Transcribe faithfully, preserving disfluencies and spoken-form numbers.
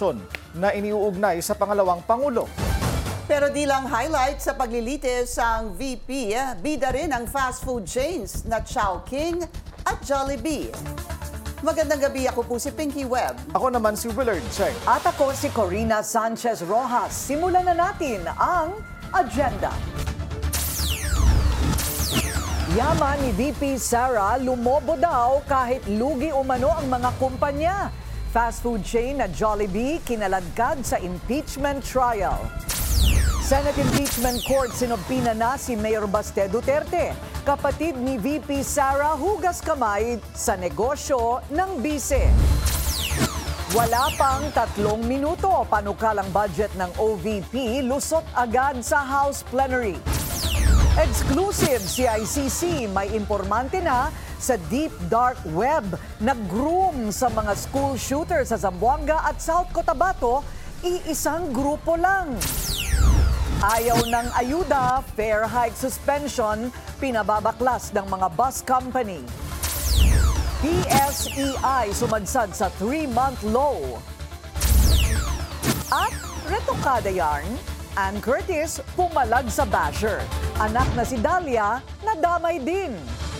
relasyon na iniuugnay sa pangalawang Pangulo. Pero di lang highlight sa paglilitis ang V P, eh, bida rin ang fast food chains na Chowking at Jollibee. Magandang gabi, ako po si Pinky Webb. Ako naman si Willard Cheng. At ako si Corina Sanchez Rojas. Simulan na natin ang agenda. Yaman ni V P Sara lumobo daw kahit lugi umano ang mga kumpanya. Fast food chain na Jollibee kinaladkad sa impeachment trial. Senate Impeachment Court sinompina na si Mayor Baste Duterte. Kapatid ni V P Sara hugas kamay sa negosyo ng bise. Wala pang tatlong minuto, panukalang budget ng O V P lusot agad sa House Plenary. Exclusive C I C C, may impormante na sa deep dark web. Nag-groom sa mga school shooters sa Zamboanga at South Cotabato, iisang grupo lang. Ayaw ng ayuda, fare hike suspension, pinababaklas ng mga bus company. P S E I sumadsad sa three-month low. At retokada yarn, Ann Curtis pumalag sa basher. Anak na si Dahlia, nadamay din.